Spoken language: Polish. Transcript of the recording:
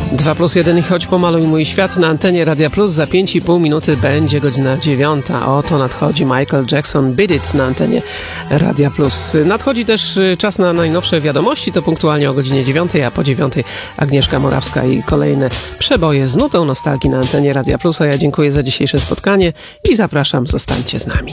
2+1 i choć pomaluj mój świat na antenie Radia Plus. Za 5,5 minuty będzie godzina 9. Oto nadchodzi Michael Jackson Beat It na antenie Radia Plus. Nadchodzi też czas na najnowsze wiadomości. To punktualnie o godzinie 9, a po 9 Agnieszka Morawska i kolejne przeboje z nutą nostalgii na antenie Radia Plus. A ja dziękuję za dzisiejsze spotkanie i zapraszam, zostańcie z nami.